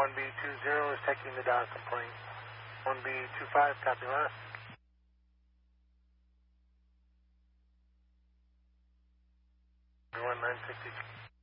1B20 is taking the dial complaint. 1B25, copy last. 1962.